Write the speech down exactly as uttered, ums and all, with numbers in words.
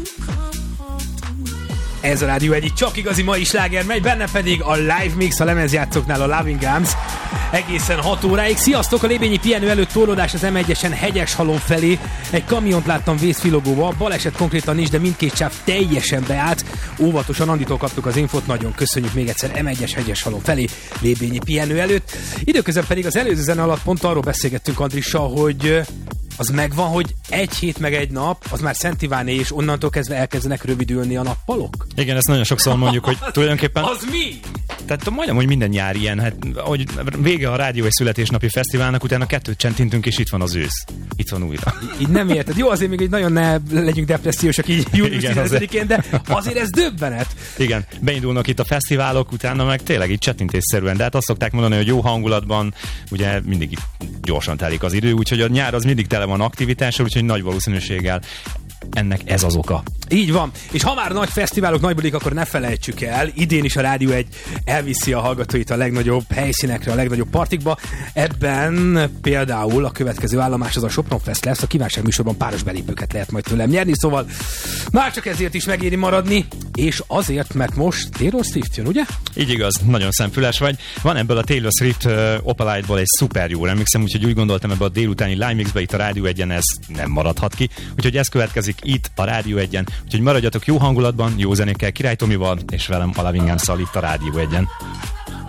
Ez a Rádió egyik csak igazi mai sláger megy, benne pedig a live mix a lemezjátszóknál, a Loving Gums egészen hat óráig. Sziasztok! A lébényi pihenő előtt torlódás az em egyesen Hegyeshalom felé. Egy kamiont láttam vészfilogóba, baleset konkrétan is, de mindkét sáv teljesen beállt. Óvatosan, Anditól kaptuk az infót, nagyon köszönjük még egyszer. em egyes Hegyeshalom felé lébényi pihenő előtt. Időközben pedig az előző zene alatt pont arról beszélgettünk Andrissal, hogy az megvan, hogy egy hét meg egy nap, az már Szent Iváné, és onnantól kezdve elkezdenek rövidülni a nappalok? Igen, ezt nagyon sokszor mondjuk, hogy tulajdonképpen... Az mi? Tehát majdnem, hogy minden nyár ilyen, hát hogy vége a Rádió egy születésnapi fesztiválnak, utána kettőt csentintünk, és itt van az ősz. Itt van újra. Így nem érted. Jó, azért még egy nagyon ne legyünk depressziósak így július tizenötödikén, de azért ez döbbenet. Igen, beindulnak itt a fesztiválok, utána meg tényleg így csettintésszerűen, de hát azt szokták mondani, hogy jó hangulatban, ugye mindig gyorsan telik az idő, úgyhogy a nyár az mindig tele van aktivitással, úgyhogy nagy valószínűséggel ennek ez az oka. Így van. És ha már nagy fesztiválok, nagy bulik, akkor ne felejtsük el, idén is a Rádió egy elviszi a hallgatóit a legnagyobb helyszínekre, a legnagyobb partikba. Ebben például a következő állomás az a Sopron Fest lesz, a kívánság műsorban páros belépőket lehet majd tőlem nyerni, szóval már csak ezért is megéri maradni, és azért, mert most Taylor Swift jön, ugye? Így igaz, nagyon szemfüles vagy. Van ebből a Taylor Swift uh, Opalite-ból egy szuper jó remixem, úgyhogy úgy gondoltam, ebbe a délutáni Live Mixbe itt a Rádió egyen ez nem maradhat ki, úgyhogy ez következik itt a Rádió egyen, úgyhogy maradjatok jó hangulatban, jó zenékkel, Király Tomival, és velem a Loving Gums-szal itt a Rádió egyen.